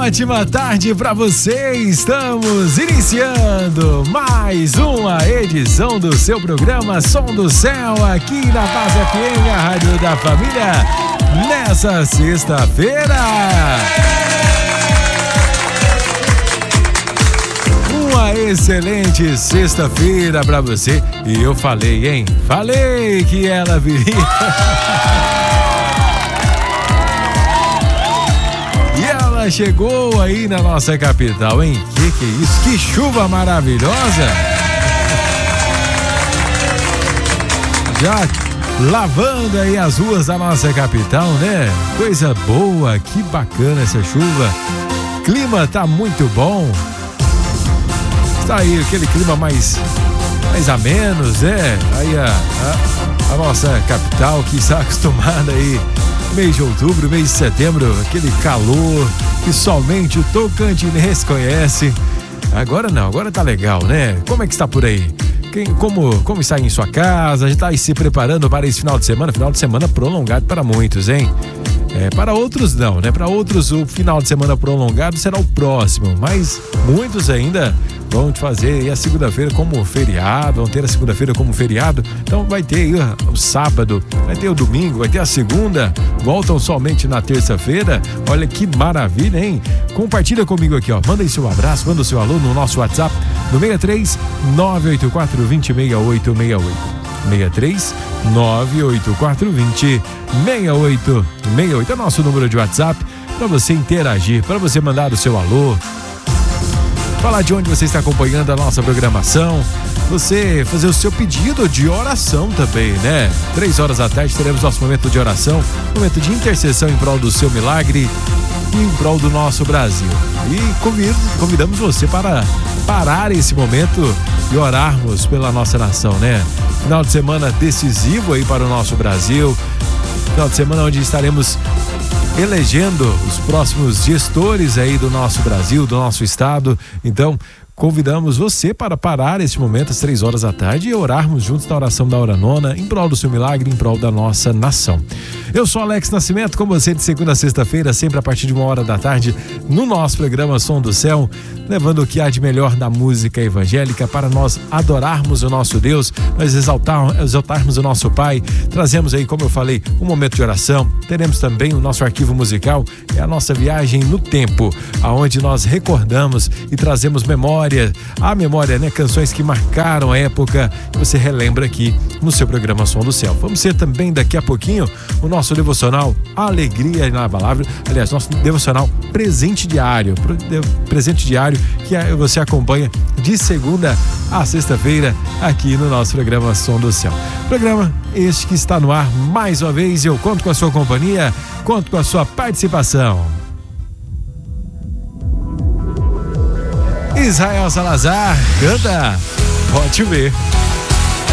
ótima tarde para você. Estamos iniciando mais uma edição do seu programa Som do Céu aqui na Paz FM, a rádio da família, nessa sexta-feira. Uma excelente sexta-feira para você. E eu falei, hein? Falei que ela viria. Chegou aí na nossa capital, hein? Que é isso? Que chuva maravilhosa! Já lavando aí as ruas da nossa capital, né? Coisa boa, que bacana essa chuva. Clima tá muito bom. Está aí aquele clima mais ameno, né? Aí a nossa capital que está acostumada aí, mês de outubro, mês de setembro, aquele calor que somente o Tocantinense conhece. Agora não, agora tá legal, né? Como é que está por aí? Como está em sua casa? Já está aí se preparando para esse final de semana prolongado para muitos, hein? Para outros não, né? Para outros o final de semana prolongado será o próximo, mas muitos ainda vão fazer a segunda-feira como feriado, vão ter a segunda-feira como feriado, então vai ter aí o sábado, vai ter o domingo, vai ter a segunda, voltam somente na terça-feira. Olha que maravilha, hein? Compartilha comigo aqui, ó, manda aí seu abraço, manda o seu alô no nosso WhatsApp, no 63 984 20 6868. 63 984 20 6868 é nosso número de WhatsApp para você interagir, para você mandar o seu alô, falar de onde você está acompanhando a nossa programação, você fazer o seu pedido de oração também, né? 3 horas da tarde teremos nosso momento de oração, momento de intercessão em prol do seu milagre e em prol do nosso Brasil. E convidamos você para parar esse momento e orarmos pela nossa nação, né? Final de semana decisivo aí para o nosso Brasil, final de semana onde estaremos elegendo os próximos gestores aí do nosso Brasil, do nosso estado. Então, convidamos você para parar esse momento às 3 horas da tarde e orarmos juntos na oração da hora nona, em prol do seu milagre, em prol da nossa nação. Eu sou Alex Nascimento, com você de segunda a sexta-feira, sempre a partir de 1 hora da tarde, no nosso programa Som do Céu, levando o que há de melhor da música evangélica para nós adorarmos o nosso Deus, nós exaltarmos o nosso Pai. Trazemos aí, como eu falei, um momento de oração. Teremos também o nosso arquivo musical, é a nossa viagem no tempo, aonde nós recordamos e trazemos a memória, né? Canções que marcaram a época, e você relembra aqui no seu programa Som do Céu. Vamos ter também daqui a pouquinho o nosso devocional Alegria na Palavra, aliás, nosso devocional Presente Diário que você acompanha de segunda a sexta-feira aqui no nosso programa Som do Céu. Programa este que está no ar mais uma vez, e eu conto com a sua companhia, conto com a sua participação. Israel Salazar canta Pode Ver.